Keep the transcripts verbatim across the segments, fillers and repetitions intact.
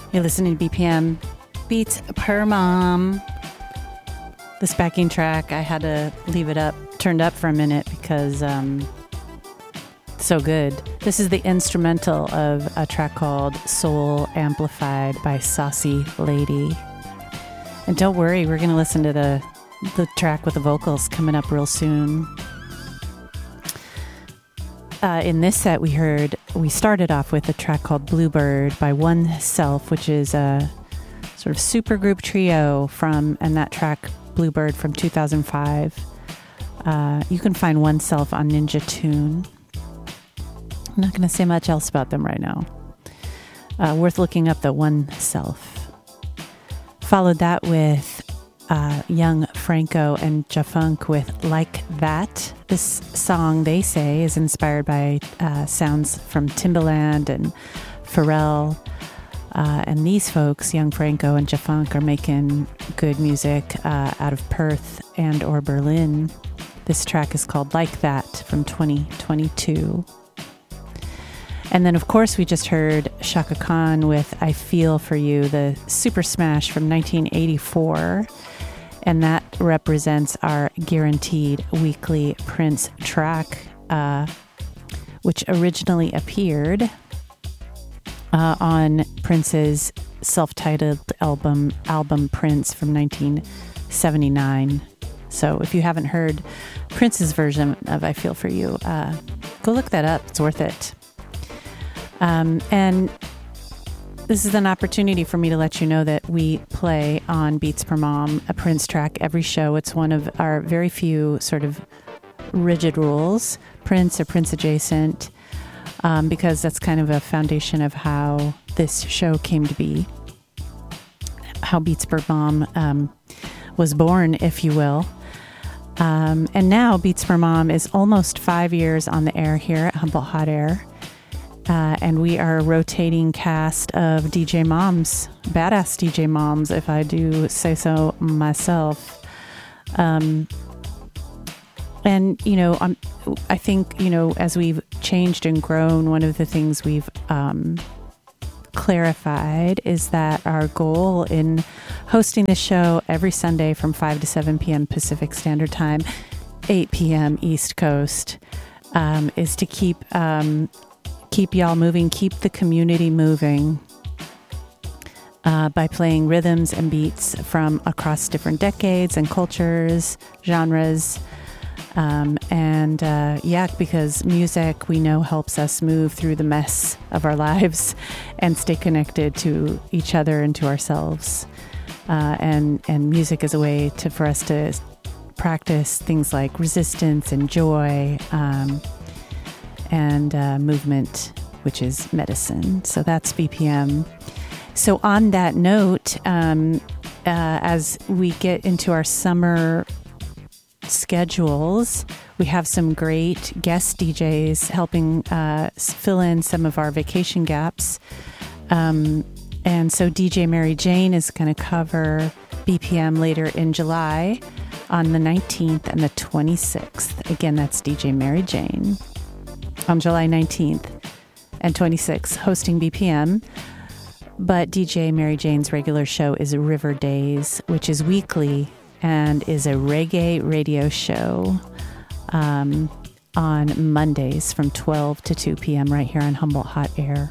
You're listening to B P M, Beats Per Mom. This backing track, I had to leave it up, turned up for a minute because um, it's so good. This is the instrumental of a track called Soul Amplified by Saucy Lady. And don't worry, we're going to listen to the, the track with the vocals coming up real soon. Uh, in this set, we heard, we started off with a track called Bluebird by One Self, which is a sort of supergroup trio from, and that track, Bluebird, from two thousand five. Uh, you can find One Self on Ninja Tune. I'm not going to say much else about them right now. Uh, worth looking up, the One Self. Followed that with uh, Young Franco and Jafunk with Like That. This song, they say, is inspired by uh, sounds from Timbaland and Pharrell. Uh, and these folks, Young Franco and Jafunk, are making good music uh, out of Perth and or Berlin. This track is called Like That from twenty twenty-two. And then, of course, we just heard Chaka Khan with I Feel For You, the Super Smash from nineteen eighty-four. And that represents our guaranteed weekly Prince track, uh, which originally appeared uh, on Prince's self-titled album, album Prince from nineteen seventy-nine. So if you haven't heard Prince's version of I Feel For You, uh, go look that up. It's worth it. Um, and this is an opportunity for me to let you know that we play on Beats Per Mom a Prince track every show. It's one of our very few sort of rigid rules, Prince or Prince adjacent, um, because that's kind of a foundation of how this show came to be, how Beats Per Mom um, was born, if you will. Um, and now Beats Per Mom is almost five years on the air here at Humboldt Hot Air. Uh, and we are a rotating cast of D J moms, badass D J moms, if I do say so myself. Um, and, you know, I'm, I think, you know, as we've changed and grown, one of the things we've um, clarified is that our goal in hosting this show every Sunday from five to seven p.m. Pacific Standard Time, eight p.m. East Coast, um, is to keep... Um, keep y'all moving, keep the community moving uh, by playing rhythms and beats from across different decades and cultures, genres. Um, and uh, yeah, because music, we know, helps us move through the mess of our lives and stay connected to each other and to ourselves. Uh, and, and music is a way to for us to practice things like resistance and joy, um, and uh, movement, which is medicine. So that's B P M. So on that note, um, uh, as we get into our summer schedules, we have some great guest D Js helping uh, fill in some of our vacation gaps. Um, and so D J Mary Jane is going to cover B P M later in July on the nineteenth and the twenty-sixth. Again, that's D J Mary Jane on July nineteenth and twenty-sixth, hosting B P M. But D J Mary Jane's regular show is River Days, which is weekly and is a reggae radio show um, on Mondays from twelve to two p.m. right here on Humboldt Hot Air.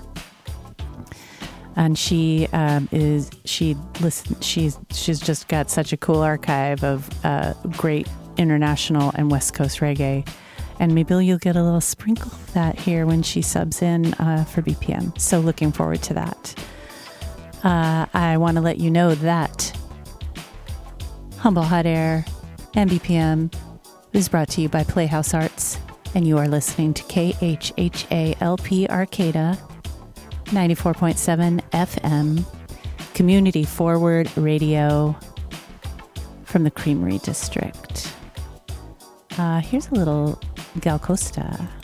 And she um, is she listen she's she's just got such a cool archive of uh, great international and West Coast reggae. And maybe you'll get a little sprinkle of that here when she subs in uh, for B P M. So looking forward to that. Uh, I want to let you know that Humboldt Hot Air and B P M is brought to you by Playhouse Arts. And you are listening to K H H A L P Arcata, ninety-four point seven F M, community forward radio from the Creamery District. Uh, here's a little Gal Costa.